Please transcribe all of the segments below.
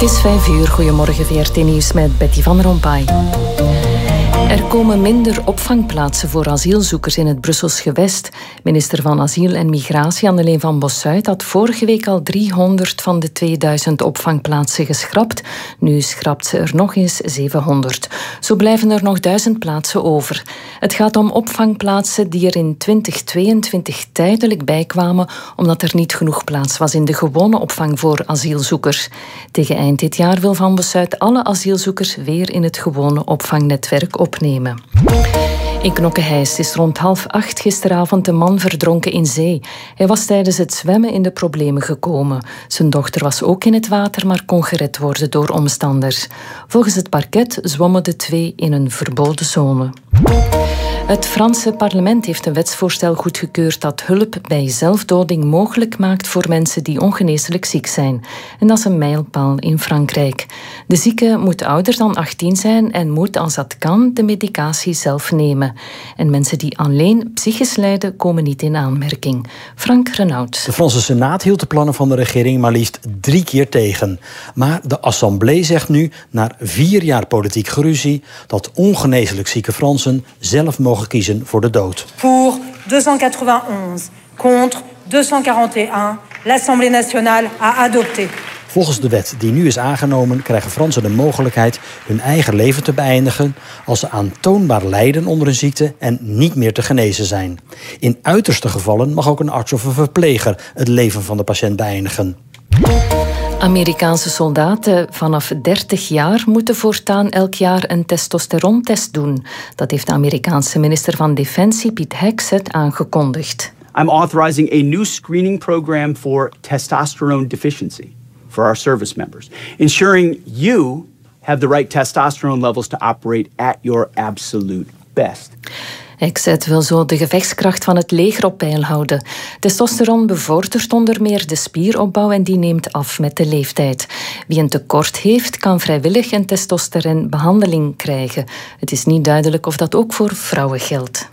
Het is 5:00. Goedemorgen, VRT Nieuws met Betty van Rompuy. Er komen minder opvangplaatsen voor asielzoekers in het Brussels gewest. Minister van Asiel en Migratie Anneleen van Bossuyt had vorige week al 300 van de 2000 opvangplaatsen geschrapt. Nu schrapt ze er nog eens 700. Zo blijven er nog 1000 plaatsen over. Het gaat om opvangplaatsen die er in 2022 tijdelijk bijkwamen omdat er niet genoeg plaats was in de gewone opvang voor asielzoekers. Tegen eind dit jaar wil Van Bossuyt alle asielzoekers weer in het gewone opvangnetwerk opnemen. In Knokke-Heist is rond 7:30 gisteravond een man verdronken in zee. Hij was tijdens het zwemmen in de problemen gekomen. Zijn dochter was ook in het water, maar kon gered worden door omstanders. Volgens het parket zwommen de twee in een verboden zone. Het Franse parlement heeft een wetsvoorstel goedgekeurd dat hulp bij zelfdoding mogelijk maakt voor mensen die ongeneeslijk ziek zijn. En dat is een mijlpaal in Frankrijk. De zieke moet ouder dan 18 zijn en moet, als dat kan, de medicatie zelf nemen. En mensen die alleen psychisch lijden komen niet in aanmerking. Frank Renaud. De Franse Senaat hield de plannen van de regering maar liefst 3 keer tegen. Maar de Assemblée zegt nu, na 4 jaar politiek geruzie, dat ongeneeslijk zieke Fransen zelf mogen kiezen voor de dood. Pour 291 contre 241, l'Assemblée nationale a adopté. Volgens de wet die nu is aangenomen krijgen Fransen de mogelijkheid hun eigen leven te beëindigen als ze aantoonbaar lijden onder een ziekte en niet meer te genezen zijn. In uiterste gevallen mag ook een arts of een verpleger het leven van de patiënt beëindigen. Amerikaanse soldaten vanaf 30 jaar moeten voortaan elk jaar een testosterontest doen. Dat heeft de Amerikaanse minister van Defensie Pete Hegseth aangekondigd. I'm authorizing a new screening program for testosterone deficiency for our service members, ensuring you have the right testosterone levels to operate at your absolute best. Hegseth wil zo de gevechtskracht van het leger op peil houden. Testosteron bevordert onder meer de spieropbouw en die neemt af met de leeftijd. Wie een tekort heeft, kan vrijwillig een testosteronbehandeling krijgen. Het is niet duidelijk of dat ook voor vrouwen geldt.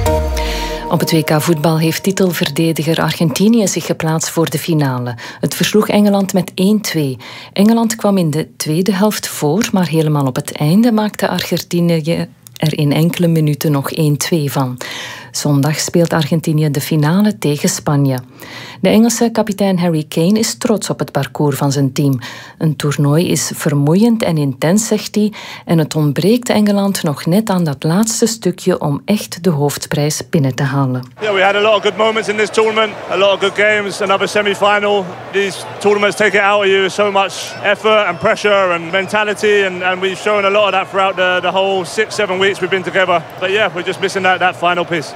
Op het WK voetbal heeft titelverdediger Argentinië zich geplaatst voor de finale. Het versloeg Engeland met 1-2. Engeland kwam in de tweede helft voor, maar helemaal op het einde maakte Argentinië er in enkele minuten nog 1-2 van. Zondag speelt Argentinië de finale tegen Spanje. De Engelse kapitein Harry Kane is trots op het parcours van zijn team. Een toernooi is vermoeiend en intens, zegt hij, en het ontbreekt Engeland nog net aan dat laatste stukje om echt de hoofdprijs binnen te halen. Yeah, we had a lot of good moments in this tournament, a lot of good games, another semi-final. These tournaments take it out of you, so much effort and pressure and mentality, and we've shown a lot of that throughout the whole 6-7 weeks we've been together. But yeah, we're just missing that final piece.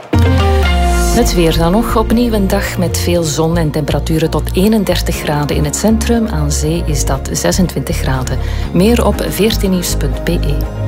Het weer dan nog. Opnieuw een dag met veel zon en temperaturen tot 31 graden in het centrum. Aan zee is dat 26 graden. Meer op vrtnieuws.be.